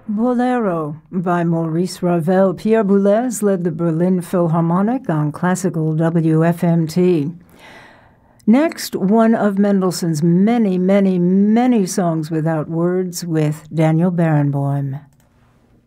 Bolero by Maurice Ravel. Pierre Boulez led the Berlin Philharmonic on classical WFMT. Next, one of Mendelssohn's many, many, many songs without words with Daniel Barenboim.